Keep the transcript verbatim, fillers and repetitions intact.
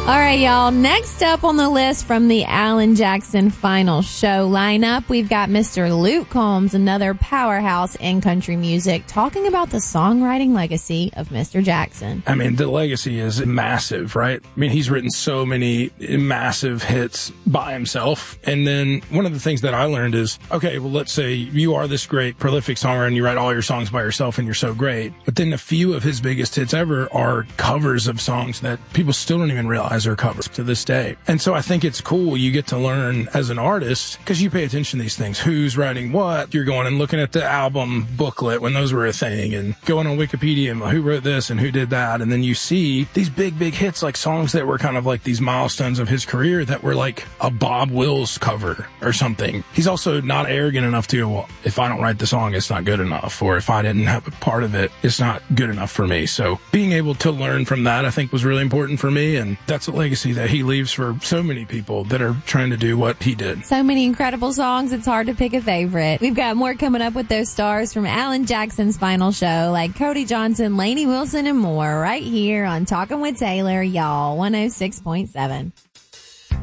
All right, y'all. Next up on the list from the Alan Jackson final show lineup, we've got Mister Luke Combs, another powerhouse in country music, talking about the songwriting legacy of Mister Jackson. I mean, the legacy is massive, right? I mean, he's written so many massive hits by himself. And then one of the things that I learned is, okay, well, let's say you are this great, prolific songwriter and you write all your songs by yourself and you're so great. But then a few of his biggest hits ever are covers of songs that people still don't even realize are covers to this day. And so I think it's cool. You get to learn as an artist because you pay attention to these things. Who's writing what? You're going and looking at the album booklet when those were a thing and going on Wikipedia and who wrote this and who did that. And then you see these big, big hits, like songs that were kind of like these milestones of his career that were like a Bob Wills cover or something. He's also not arrogant enough to, well, if I don't write the song, it's not good enough. Or if I didn't have a part of it, it's not good enough for me. So being able to learn from that, I think was really important for me. And that's a legacy that he leaves for so many people that are trying to do what he did. So many incredible songs, it's hard to pick a favorite. We've got more coming up with those stars from Alan Jackson's final show, like Cody Johnson, Lainey Wilson, and more, right here on Talkin' with Taylor, y'all, one oh six point seven.